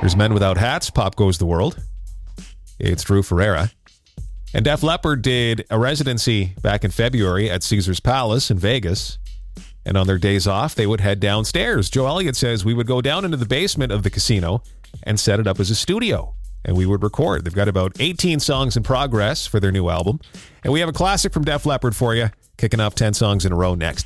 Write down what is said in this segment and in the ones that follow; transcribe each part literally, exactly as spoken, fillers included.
There's Men Without Hats, Pop Goes the World. It's Drew Ferreira. And Def Leppard did a residency back in February at Caesars Palace in Vegas. And on their days off, they would head downstairs. Joe Elliott says we would go down into the basement of the casino and set it up as a studio. And we would record. They've got about eighteen songs in progress for their new album. And we have a classic from Def Leppard for you, kicking off ten songs in a row next.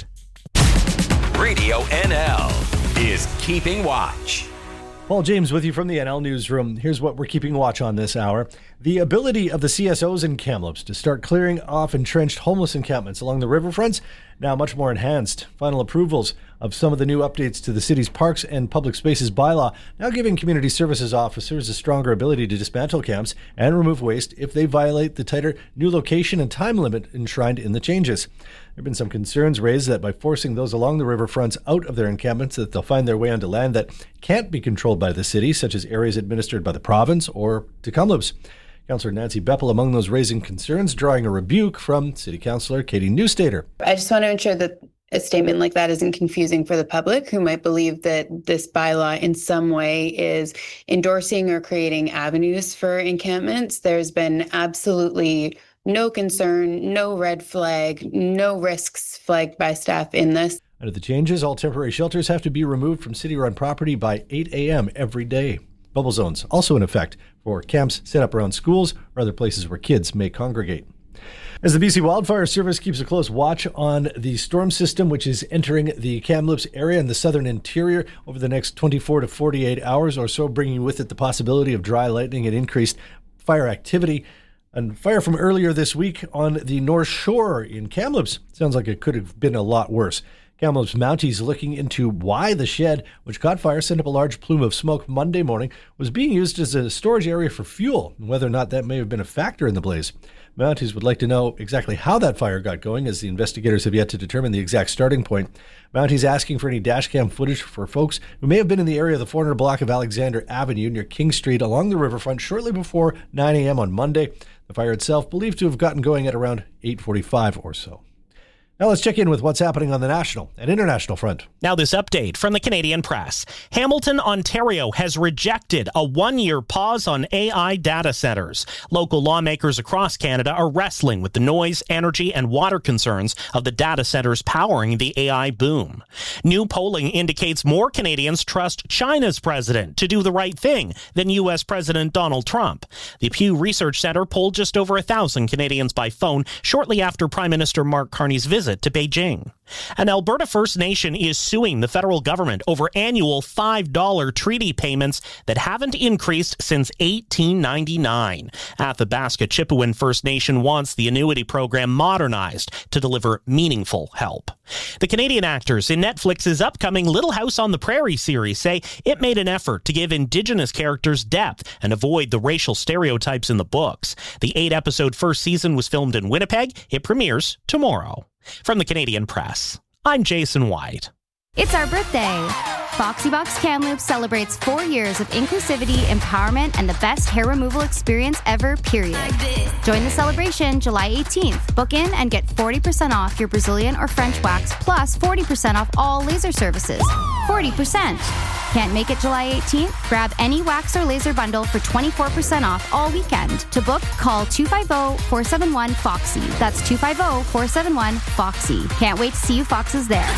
Radio N L is Keeping Watch. Paul James with you from the N L Newsroom. Here's what we're keeping watch on this hour. The ability of the C S Os in Kamloops to start clearing off entrenched homeless encampments along the riverfronts now much more enhanced. Final approvals of some of the new updates to the city's parks and public spaces bylaw now giving community services officers a stronger ability to dismantle camps and remove waste if they violate the tighter new location and time limit enshrined in the changes. There have been some concerns raised that by forcing those along the riverfronts out of their encampments that they'll find their way onto land that can't be controlled by the city, such as areas administered by the province or to Kamloops. Councillor Nancy Beppel among those raising concerns, drawing a rebuke from City Councillor Katie Newstater. I just want to ensure that a statement like that isn't confusing for the public who might believe that this bylaw in some way is endorsing or creating avenues for encampments. There's been absolutely no concern, no red flag, no risks flagged by staff in this. Under the changes, all temporary shelters have to be removed from city-run property by eight a.m. every day. Bubble zones also in effect for camps set up around schools or other places where kids may congregate. As the B C Wildfire Service keeps a close watch on the storm system, which is entering the Kamloops area and the southern interior over the next twenty-four to forty-eight hours or so, bringing with it the possibility of dry lightning and increased fire activity. And fire from earlier this week on the North Shore in Kamloops sounds like it could have been a lot worse. Kamloops Mounties looking into why the shed, which caught fire, sent up a large plume of smoke Monday morning, was being used as a storage area for fuel, and whether or not that may have been a factor in the blaze. Mounties would like to know exactly how that fire got going, as the investigators have yet to determine the exact starting point. Mounties asking for any dashcam footage for folks who may have been in the area of the four hundred block of Alexander Avenue near King Street along the riverfront shortly before nine a.m. on Monday. The fire itself believed to have gotten going at around eight forty-five or so. Now let's check in with what's happening on the national and international front. Now this update from the Canadian Press. Hamilton, Ontario has rejected a one-year pause on A I data centers. Local lawmakers across Canada are wrestling with the noise, energy, and water concerns of the data centers powering the A I boom. New polling indicates more Canadians trust China's president to do the right thing than U S President Donald Trump. The Pew Research Center polled just over a thousand Canadians by phone shortly after Prime Minister Mark Carney's visit to Beijing. An Alberta First Nation is suing the federal government over annual five dollars treaty payments that haven't increased since eighteen ninety-nine. Athabasca Chipewyan First Nation wants the annuity program modernized to deliver meaningful help. The Canadian actors in Netflix's upcoming Little House on the Prairie series say it made an effort to give Indigenous characters depth and avoid the racial stereotypes in the books. The eight-episode first season was filmed in Winnipeg. It premieres tomorrow. From the Canadian Press, I'm Jason White. It's our birthday. Foxy Box Kamloops celebrates four years of inclusivity, empowerment, and the best hair removal experience ever, period. Join the celebration July eighteenth. Book in and get forty percent off your Brazilian or French wax, plus forty percent off all laser services. forty percent. Can't make it July eighteenth? Grab any wax or laser bundle for twenty-four percent off all weekend. To book, call two five zero, four seven one, F O X Y. That's two five zero, four seven one, F O X Y. Can't wait to see you foxes there.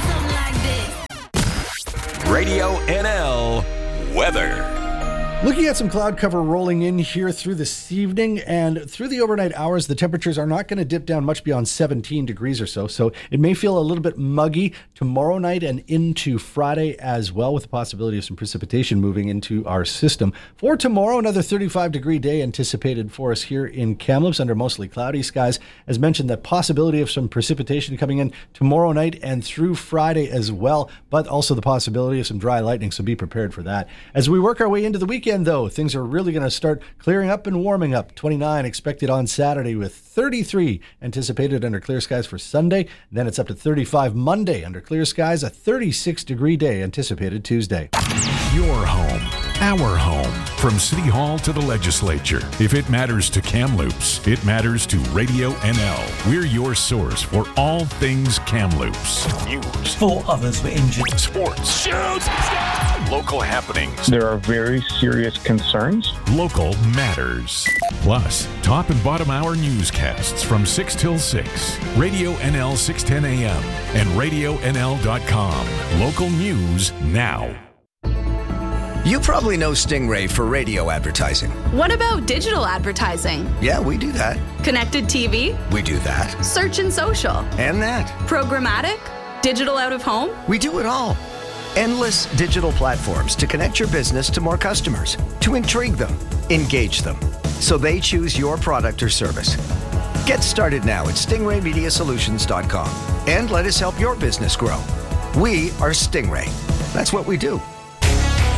Radio N L weather. Looking at some cloud cover rolling in here through this evening, and through the overnight hours, the temperatures are not going to dip down much beyond seventeen degrees or so, so it may feel a little bit muggy tomorrow night and into Friday as well, with the possibility of some precipitation moving into our system. For tomorrow, another thirty-five degree day anticipated for us here in Kamloops under mostly cloudy skies. As mentioned, the possibility of some precipitation coming in tomorrow night and through Friday as well, but also the possibility of some dry lightning, so be prepared for that. As we work our way into the weekend, though, things are really going to start clearing up and warming up. twenty-nine expected on Saturday with thirty-three anticipated under clear skies for Sunday. Then it's up to thirty-five Monday under clear skies, a thirty-six degree day anticipated Tuesday. Your home Our home, from City Hall to the legislature. If it matters to Kamloops, it matters to Radio N L. We're your source for all things Kamloops. News. Four others were injured. Sports. Shoots! Local happenings. There are very serious concerns. Local matters. Plus, top and bottom hour newscasts from six till six. Radio N L six ten A M and radio N L dot com. Local news now. You probably know Stingray for radio advertising. What about digital advertising? Yeah, we do that. Connected T V? We do that. Search and social? And that. Programmatic? Digital out of home? We do it all. Endless digital platforms to connect your business to more customers, to intrigue them, engage them, so they choose your product or service. Get started now at stingray media solutions dot com and let us help your business grow. We are Stingray. That's what we do.